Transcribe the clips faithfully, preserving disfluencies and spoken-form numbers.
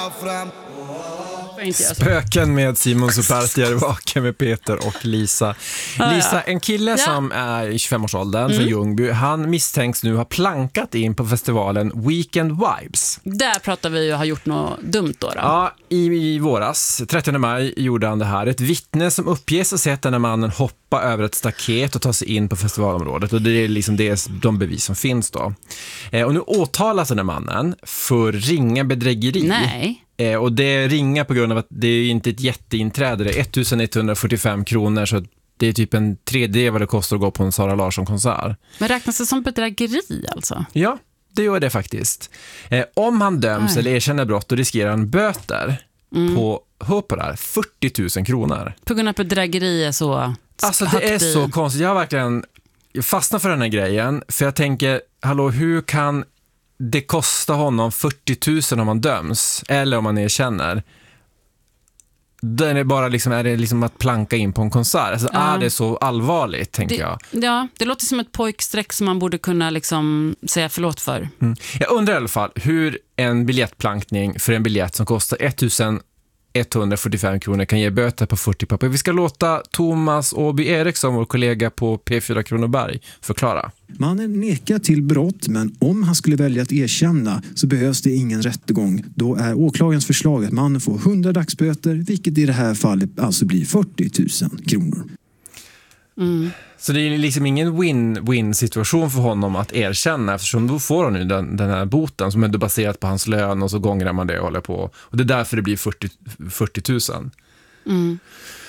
Spöken med Simon Superstier, Vaken med Peter och Lisa. Lisa, en kille ja. som är i tjugofemårsåldern mm. från Ljungby, han misstänks nu ha plankat in på festivalen Weekend Vibes. Där pratar vi ju har gjort något dumt då. då. Ja, i, i våras, trettionde maj, gjorde han det här. Ett vittne som uppges ha sett den här mannen hoppa över ett staket och ta sig in på festivalområdet. Och det är liksom det, de bevis som finns då. Eh, och nu åtalas den här mannen för ringa bedrägeri. Nej. Eh, och det ringa på grund av att det är inte ett jätteinträde. Det är ettusenetthundrafyrtiofem kronor, så det är typ en tredjedel vad det kostar att gå på en Sara Larsson-konsert. Men räknas det som bedrägeri alltså? Ja, det gör det faktiskt. Eh, om han döms Nej. eller erkänner brott, då riskerar han böter mm. på, hör på det här, fyrtio tusen kronor. På grund av bedrägeri är så Alltså det är så konstigt. Jag har verkligen fastnat för den här grejen. För jag tänker, hallå, hur kan det kosta honom fyrtio tusen om han döms? Eller om man erkänner? Den är bara liksom, är det liksom att planka in på en konsert? Alltså, ja. Är det så allvarligt, tänker det, jag? Ja, det låter som ett pojksträck som man borde kunna liksom säga förlåt för. Mm. Jag undrar i alla fall hur en biljettplankning för en biljett som kostar ettusenetthundrafyrtiofem kronor kan ge böter på fyrtio papper. Vi ska låta Thomas Åby Eriksson, vår kollega på P fyra Kronoberg, förklara. Mannen nekar till brott, men om han skulle välja att erkänna så behövs det ingen rättegång. Då är åklagarens förslag att mannen får hundra dagsböter, vilket i det här fallet alltså blir fyrtio tusen kronor. Mm. Så det är liksom ingen win-win situation för honom att erkänna, eftersom då får han nu den, den här boten som är baserat på hans lön, och så gångrar man det och håller på. Och det är därför det blir fyrtio tusen. Mm.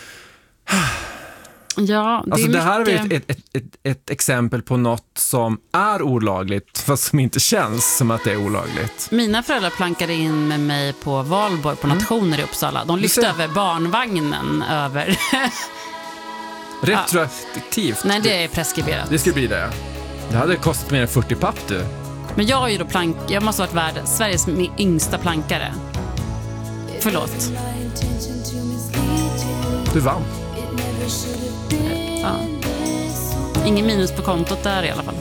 Ja, det, alltså är det här mycket... är ett, ett, ett, ett, ett exempel på något som är olagligt, fast som inte känns som att det är olagligt. Mina föräldrar plankade in med mig på Valborg på Nationer i Uppsala. De lyfte över barnvagnen över... Retroaktivt? Nej, det är preskriberat. Det skulle bli det. Det hade kostat mer än fyrtio papp, du. Men jag är ju då plank... Jag måste ha varit värld, Sveriges yngsta plankare. Förlåt. Du vann. Ja. Ingen minus på kontot där i alla fall.